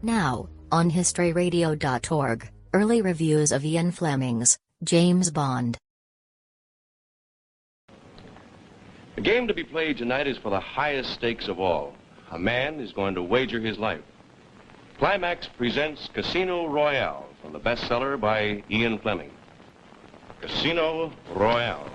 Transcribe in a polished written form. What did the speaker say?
Now, on historyradio.org, early reviews of Ian Fleming's James Bond. The game to be played tonight is for the highest stakes of all. A man is going to wager his life. Climax presents Casino Royale from the bestseller by Ian Fleming. Casino Royale.